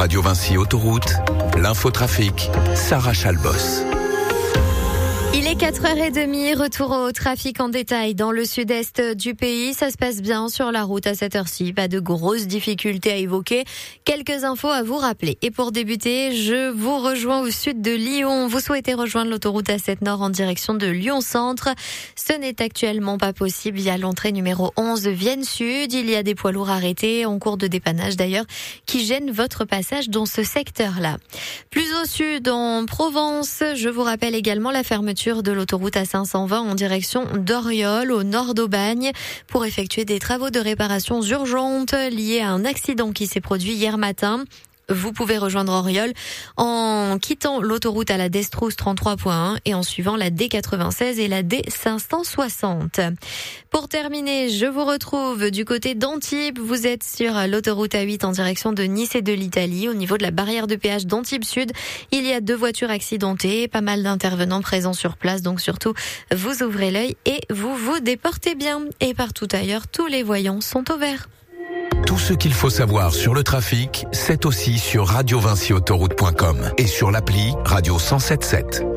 Radio Vinci Autoroute, l'infotrafic, Sarah Chalbos. Il est 4h30, retour au trafic en détail dans le sud-est du pays. Ça se passe bien sur la route à cette heure-ci. Pas de grosses difficultés à évoquer. Quelques infos à vous rappeler. Et pour débuter, je vous rejoins au sud de Lyon. Vous souhaitez rejoindre l'autoroute A7 Nord en direction de Lyon-Centre. Ce n'est actuellement pas possible via l'entrée numéro 11 de Vienne Sud. Il y a des poids lourds arrêtés en cours de dépannage d'ailleurs qui gênent votre passage dans ce secteur-là. Plus au sud, en Provence, je vous rappelle également la fermeture de l'autoroute A520 en direction d'Oriol, au nord d'Aubagne, pour effectuer des travaux de réparation urgentes liés à un accident qui s'est produit hier matin. Vous pouvez rejoindre Oriol en quittant l'autoroute à la Destrousse 33.1 et en suivant la D96 et la D560. Pour terminer, je vous retrouve du côté d'Antibes. Vous êtes sur l'autoroute A8 en direction de Nice et de l'Italie. Au niveau de la barrière de péage d'Antibes Sud, il y a 2 voitures accidentées, pas mal d'intervenants présents sur place. Donc surtout, vous ouvrez l'œil et vous vous déportez bien. Et partout ailleurs, tous les voyants sont au vert. Tout ce qu'il faut savoir sur le trafic, c'est aussi sur radiovinciautoroute.com et sur l'appli Radio 107.7.